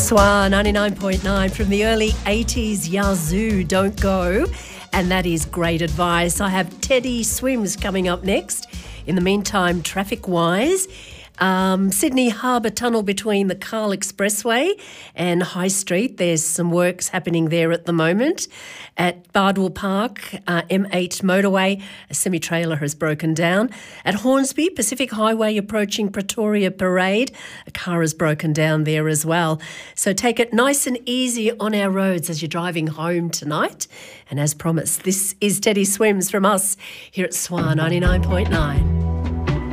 SWR 99.9 from the early 80s, Yazoo, Don't Go. And that is great advice. I have Teddy Swims coming up next. In the meantime, traffic-wise, Sydney Harbour Tunnel between the Carl Expressway and High Street. There's some works happening there at the moment. At Bardwell Park, M8 motorway, a semi-trailer has broken down. At Hornsby, Pacific Highway approaching Pretoria Parade, a car has broken down there as well. So take it nice and easy on our roads as you're driving home tonight. And as promised, this is Teddy Swims from us here at SWR 99.9.